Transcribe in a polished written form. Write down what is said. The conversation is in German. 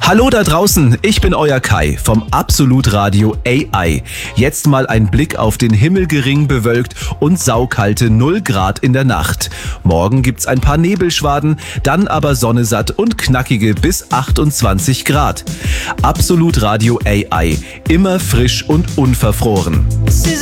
Hallo da draußen, ich bin euer Kai vom Absolut Radio AI. Jetzt mal ein Blick auf den Himmel, gering bewölkt und saukalte 0 Grad in der Nacht. Morgen gibt's ein paar Nebelschwaden, dann aber Sonne satt und knackige bis 28 Grad. Absolut Radio AI, immer frisch und unverfroren.